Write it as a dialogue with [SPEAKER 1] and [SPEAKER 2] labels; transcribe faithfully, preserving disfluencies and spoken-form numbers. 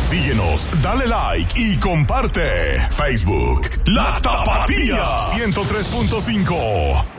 [SPEAKER 1] Síguenos, dale like y comparte. Facebook, La Tapatía ciento tres punto cinco.